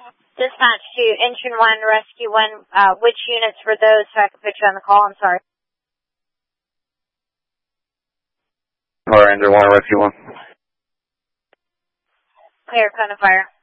Dispatch to Engine 1, Rescue 1, which units were those so I can put you on the call? I'm sorry. Or Engine 1, Rescue 1. Clear, cone of fire.